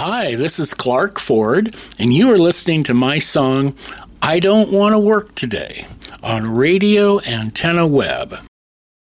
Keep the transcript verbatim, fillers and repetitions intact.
Hi, this is Clark Ford, and you are listening to my song, I Don't Want to Work Today, on Radio Antenna Web.